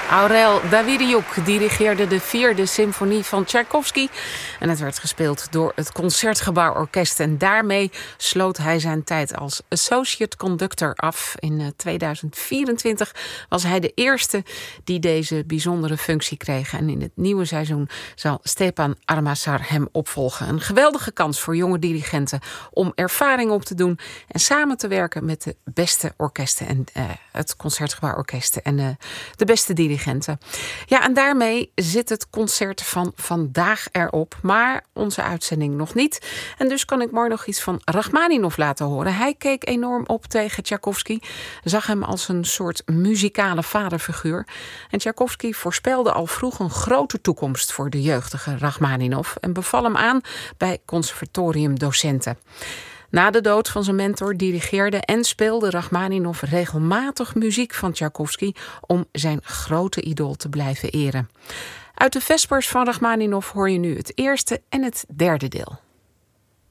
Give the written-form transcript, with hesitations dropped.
Aurel Davidiuk dirigeerde de 4e symfonie van Tchaikovsky. En het werd gespeeld door het Concertgebouworkest. En daarmee sloot hij zijn tijd als associate conductor af. In 2024 was hij de eerste die deze bijzondere functie kreeg. En in het nieuwe seizoen zal Stepan Armasar hem opvolgen. Een geweldige kans voor jonge dirigenten om ervaring op te doen en samen te werken met de beste orkesten en het Concertgebouworkest en de beste dirigenten. Ja, en daarmee zit het concert van vandaag erop, maar onze uitzending nog niet. En dus kan ik morgen nog iets van Rachmaninov laten horen. Hij keek enorm op tegen Tchaikovsky, zag hem als een soort muzikale vaderfiguur. En Tchaikovsky voorspelde al vroeg een grote toekomst voor de jeugdige Rachmaninov en beval hem aan bij conservatoriumdocenten. Na de dood van zijn mentor dirigeerde en speelde Rachmaninov regelmatig muziek van Tchaikovsky om zijn grote idool te blijven eren. Uit de Vespers van Rachmaninov hoor je nu het eerste en het derde deel.